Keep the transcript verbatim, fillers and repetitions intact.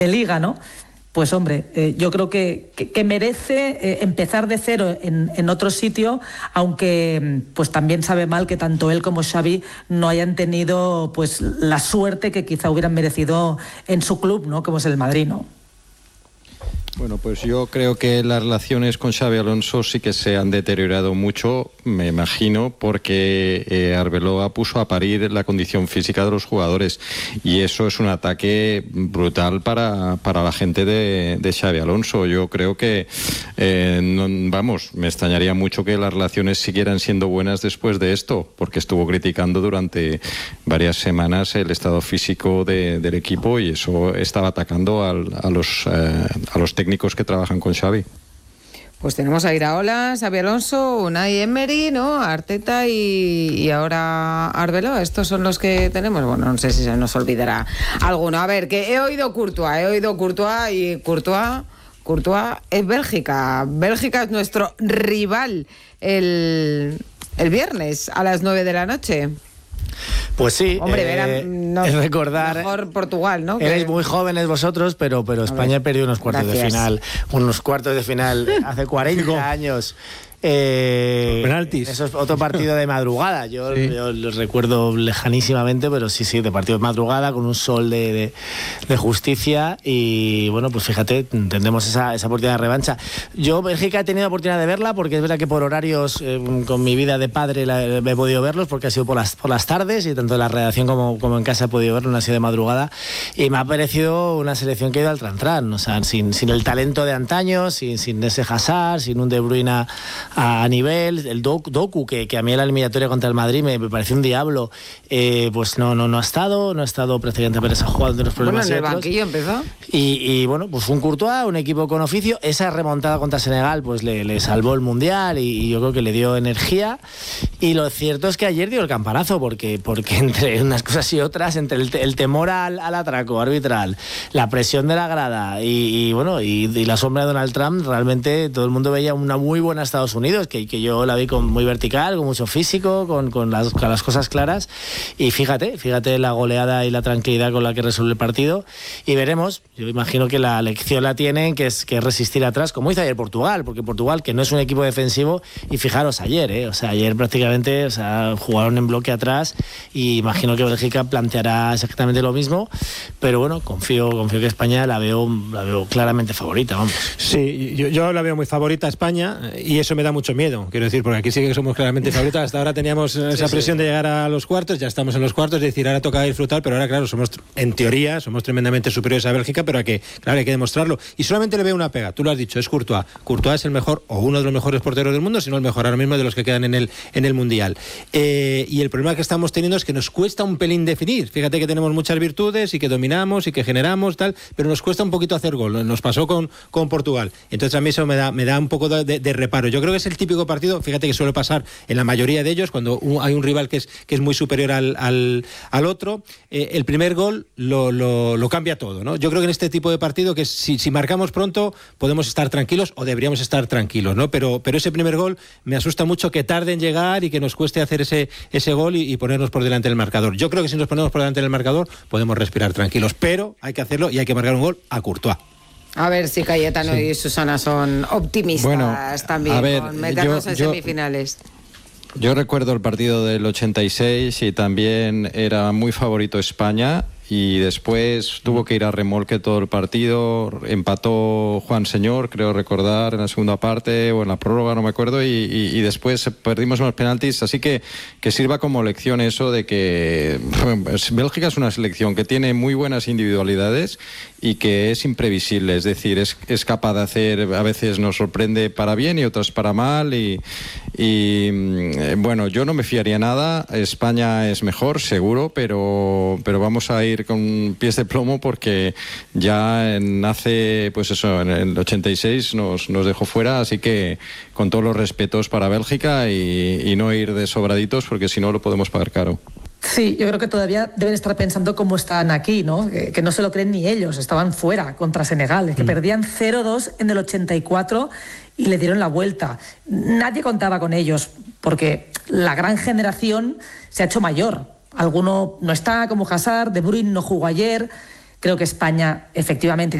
liga, ¿no? Pues hombre, eh, yo creo que, que, que merece eh, empezar de cero en, en otro sitio, aunque pues también sabe mal que tanto él como Xavi no hayan tenido pues la suerte que quizá hubieran merecido en su club, ¿no? Como es el Madrid, ¿no? Bueno, pues yo creo que las relaciones con Xabi Alonso sí que se han deteriorado mucho, me imagino, porque eh, Arbeloa puso a parir la condición física de los jugadores y eso es un ataque brutal para, para la gente de, de Xabi Alonso. Yo creo que, eh, no, vamos, me extrañaría mucho que las relaciones siguieran siendo buenas después de esto, porque estuvo criticando durante varias semanas el estado físico de, del equipo y eso estaba atacando al, a los, eh, a los técnicos que trabajan con Xavi. Pues tenemos a Iraola, Xabi Alonso, Unai Emery, ¿no? Arteta y, y ahora Arbeloa. Estos son los que tenemos. Bueno, no sé si se nos olvidará alguno. A ver, que he oído Courtois, he oído Courtois y Courtois, Courtois es Bélgica. Bélgica es nuestro rival el, el viernes a las nueve de la noche. Pues sí, hombre, eh, verá, no, es recordar. Mejor Portugal, ¿no? Erais que... muy jóvenes vosotros, pero, pero España ver, perdió unos cuartos gracias. de final. Unos cuartos de final hace cuarenta años. Eh, penaltis. Eso es otro partido de madrugada. Yo, sí. yo lo recuerdo lejanísimamente, pero sí, sí, de partido de madrugada con un sol de, de, de justicia. Y bueno, pues fíjate, tendremos esa, esa oportunidad de revancha. Yo, Bélgica, he tenido la oportunidad de verla porque es verdad que por horarios, eh, con mi vida de padre, la, he podido verlos porque ha sido por las, por las tardes y tanto en la redacción como, como en casa he podido verlo, no ha sido de madrugada. Y me ha parecido una selección que ha ido al tran-tran, o sea, sin, sin el talento de antaño, sin, sin ese Hazard, sin un De Bruyne a, a nivel, el Doku, que, que a mí en la eliminatoria contra el Madrid me, me pareció un diablo, eh, pues no, no, no ha estado, no ha estado prácticamente apenas ha jugado de los problemas. Bueno, en el banquillo empezó. Y, y bueno, pues un Courtois, un equipo con oficio, esa remontada contra Senegal pues le, le salvó el Mundial y, y yo creo que le dio energía. Y lo cierto es que ayer dio el campanazo, porque, porque entre unas cosas y otras, entre el, el temor al, al atraco arbitral, la presión de la grada y, y bueno, y, y la sombra de Donald Trump, realmente todo el mundo veía una muy buena Estados Unidos, que, que yo la vi con muy vertical, con mucho físico, con, con, las, con las cosas claras. Y fíjate, fíjate la goleada y la tranquilidad con la que resuelve el partido. Y veremos, yo imagino que la lección la tienen, que es, que es resistir atrás, como hizo ayer Portugal, porque Portugal, que no es un equipo defensivo, y fijaros ayer, ¿eh? O sea, ayer prácticamente, o sea, jugaron en bloque atrás, y imagino que Bélgica planteará exactamente lo mismo, pero bueno, confío, confío que España la veo, la veo claramente favorita, vamos. Sí, yo, yo la veo muy favorita a España, y eso me da mucho miedo, quiero decir, porque aquí sí que somos claramente favoritos. Hasta ahora teníamos esa sí, presión sí. de llegar a los cuartos, ya estamos en los cuartos, es decir, ahora toca disfrutar, pero ahora, claro, somos, en teoría, somos tremendamente superiores a Bélgica, pero hay que, claro, hay que demostrarlo. Y solamente le veo una pega, tú lo has dicho, es Courtois. Courtois es el mejor, o uno de los mejores porteros del mundo, si no el mejor ahora mismo de los que quedan en el, en el Mundial. Eh, y el problema que estamos teniendo es que nos cuesta un pelín definir. Fíjate que tenemos muchas virtudes y que dominamos y que generamos, tal, pero nos cuesta un poquito hacer gol. Nos pasó con, con Portugal. Entonces a mí eso me da, me da un poco de, de, de reparo. Yo creo que es el típico partido, fíjate que suele pasar en la mayoría de ellos, cuando un, hay un rival que es, que es muy superior al, al, al otro, eh, el primer gol lo, lo, lo cambia todo, ¿no? Yo creo que en este tipo de partido, que si, si marcamos pronto, podemos estar tranquilos o deberíamos estar tranquilos, ¿no? Pero, pero ese primer gol me asusta mucho, que tarde en llegar y que nos cueste hacer ese, ese gol y, y ponernos por delante del marcador. Yo creo que si nos ponemos por delante del marcador, podemos respirar tranquilos, pero hay que hacerlo y hay que marcar un gol a Courtois. A ver si Cayetano sí. y Susana son optimistas bueno, también a ver, con meternos yo, en yo... semifinales. Yo recuerdo el partido del ochenta y seis y también era muy favorito España y después tuvo que ir a remolque todo el partido, empató Juan Señor, creo recordar, en la segunda parte o en la prórroga, no me acuerdo, y, y, y después perdimos los penaltis, así que que sirva como lección eso de que Bélgica es una selección que tiene muy buenas individualidades y que es imprevisible, es decir, es, es capaz de hacer, a veces nos sorprende para bien y otras para mal y, y bueno, yo no me fiaría nada, España es mejor, seguro, pero, pero vamos a ir con pies de plomo porque ya en hace, pues eso, en el ochenta y seis nos, nos dejó fuera, así que con todos los respetos para Bélgica y, y no ir de sobraditos porque si no lo podemos pagar caro. Sí, yo creo que todavía deben estar pensando cómo están aquí, ¿no? Que, que no se lo creen ni ellos, estaban fuera contra Senegal, que mm. perdían cero dos en el ochenta y cuatro y le dieron la vuelta. Nadie contaba con ellos porque la gran generación se ha hecho mayor. Alguno no está, como Hazard, De Bruyne no jugó ayer. Creo que España efectivamente